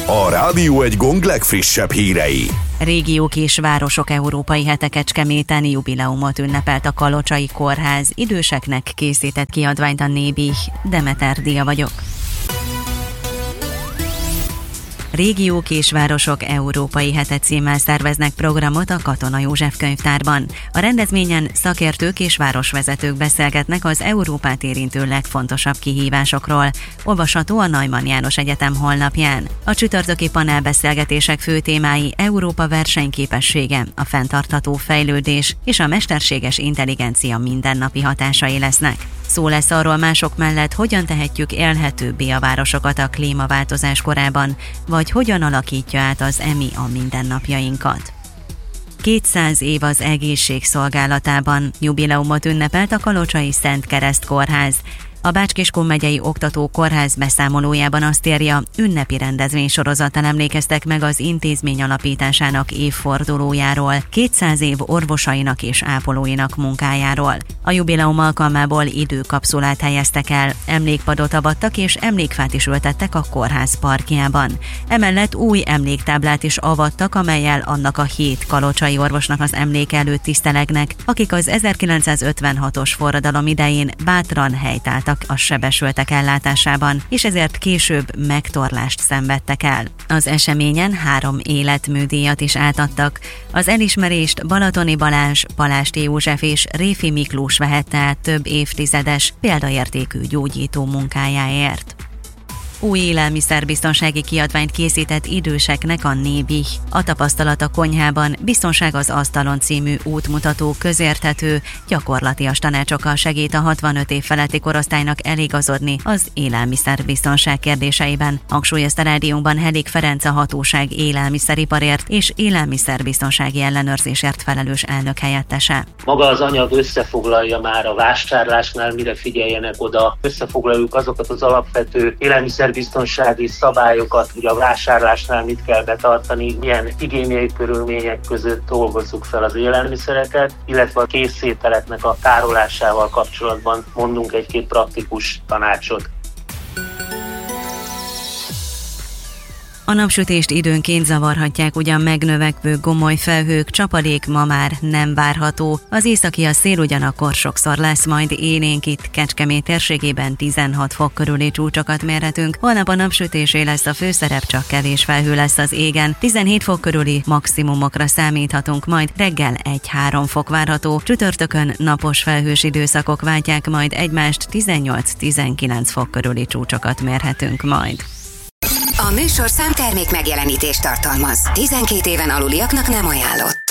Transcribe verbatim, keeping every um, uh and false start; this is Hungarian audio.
A Rádió Egy Gong legfrissebb hírei. Régiók és városok európai hete Kecskeméten jubileumot ünnepelt a Kalocsai Kórház. Időseknek készített kiadványt a Nébih. Demeter Dia vagyok. Régiók és városok európai hete címmel szerveznek programot a Katona József könyvtárban. A rendezvényen szakértők és városvezetők beszélgetnek az Európát érintő legfontosabb kihívásokról. Olvasható a Neumann János Egyetem honlapján. A csütörtöki panelbeszélgetések fő témái Európa versenyképessége, a fenntartható fejlődés és a mesterséges intelligencia mindennapi hatásai lesznek. Szó lesz arról mások mellett, hogyan tehetjük élhetőbbé a városokat a klímaváltozás korában, vagy hogyan alakítja át az e mi a mindennapjainkat. kétszáz év az egészség szolgálatában. Jubileumot ünnepelt a Kalocsai Szent Kereszt Kórház. A Bács-Kiskun megyei oktató kórház beszámolójában azt írja, ünnepi rendezvénysorozattal emlékeztek meg az intézmény alapításának évfordulójáról, kétszáz év orvosainak és ápolóinak munkájáról. A jubileum alkalmából időkapszulát helyeztek el, emlékpadot avattak és emlékfát is ültettek a kórház parkjában. Emellett új emléktáblát is avattak, amellyel annak a hét kalocsai orvosnak az emléke előtt tisztelegnek, akik az ezerkilencszázötvenhatos forradalom idején bátran helytáltak a sebesültek ellátásában, és ezért később megtorlást szenvedtek el. Az eseményen három életműdíjat is átadtak. Az elismerést Balatoni Balázs, Palásti József és Réfi Miklós vehette át több évtizedes, példaértékű gyógyító munkájáért. Új élelmiszerbiztonsági kiadványt készített időseknek a Nébih. A tapasztalat a konyhában, biztonság az asztalon című útmutató közérthető, gyakorlatias tanácsokkal segít a hatvanöt év feletti korosztálynak eligazodni az élelmiszerbiztonság kérdéseiben. Hangsúlyozta rádiónkban Helik Ferenc, a hatóság élelmiszeriparért és élelmiszerbiztonsági ellenőrzésért felelős elnök helyettese. Maga az anyag összefoglalja már a vásárlásnál, mire figyeljenek oda. Összefoglaljuk azokat az alapvető élelmiszer biztonsági szabályokat, hogy a vásárlásnál mit kell betartani, milyen higiéniai körülmények között dolgozzuk fel az élelmiszereket, illetve a készételeknek a tárolásával kapcsolatban mondunk egy-két praktikus tanácsot. A napsütést időnként zavarhatják ugyan megnövekvő gomoly felhők, csapadék ma már nem várható. Az északi a szél ugyanakkor sokszor lesz, majd élénk itt Kecskemét térségében tizenhat fok körüli csúcsokat mérhetünk. Holnap a napsütésé lesz a főszerep, csak kevés felhő lesz az égen. tizenhét fok körüli maximumokra számíthatunk, majd reggel egy-három fok várható. Csütörtökön napos felhős időszakok váltják majd egymást, tizennyolc-tizenkilenc fok körüli csúcsokat mérhetünk majd. A műsorszám termék megjelenítést tartalmaz. tizenkét éven aluliaknak nem ajánlott.